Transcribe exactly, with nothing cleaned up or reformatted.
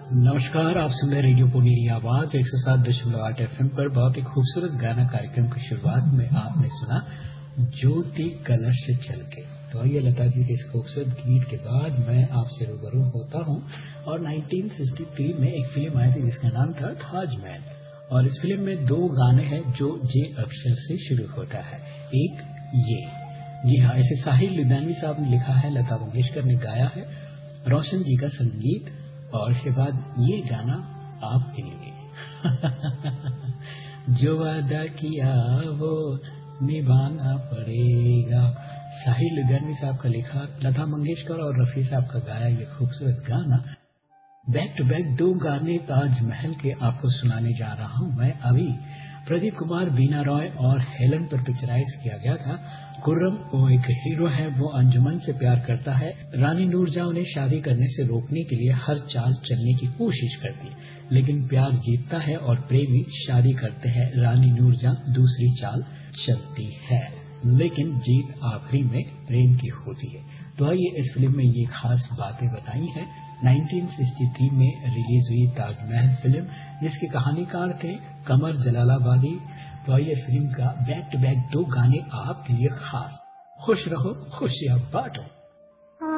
नमस्कार, आप सुन रहे रेडियो पुनेरी आवाज एक सौ सात दशमलव आठ एफ एम पर। बहुत ही खूबसूरत गाना कार्यक्रम की शुरुआत में आपने सुना ज्योति कलश चल के। तो आइए लता जी के इस खूबसूरत गीत के बाद मैं आपसे रूबरू होता हूं। और उन्नीस सौ तिरसठ में एक फिल्म आई थी जिसका नाम था ताजमहल, और इस फिल्म में दो गाने हैं जो जे अक्षर से शुरू होता है। एक ये, जी हाँ, इसे साहिल लुधियानवी साहब ने लिखा है, लता मंगेशकर ने गाया है, रोशन जी का संगीत, और इसके बाद ये गाना आपके लिए। जो वादा किया वो निभाना पड़ेगा। साहिल लुधियानवी साहब का लिखा, लता मंगेशकर और रफी साहब का गाया ये खूबसूरत गाना। बैक टू बैक दो गाने ताजमहल के आपको सुनाने जा रहा हूं मैं अभी। प्रदीप कुमार, बीना रॉय और हेलन पर पिक्चराइज किया गया था। खुर्रम, वो एक हीरो है, वो अंजुमन से प्यार करता है। रानी नूरजहां उन्हें शादी करने से रोकने के लिए हर चाल चलने की कोशिश करती है, लेकिन प्यार जीतता है और प्रेमी शादी करते हैं। रानी नूरजहां दूसरी चाल चलती है, लेकिन जीत आखिरी में प्रेम की होती है। तो आइए इस फिल्म में ये खास बातें बताई हैं। उन्नीस सौ तिरसठ में रिलीज हुई ताजमहल फिल्म, जिसके कहानीकार थे कमर जलालाबादी। तो आइए इस फिल्म का बैक टू बैक दो गाने आपके लिए खास। खुश रहो, खुशियां बांटो।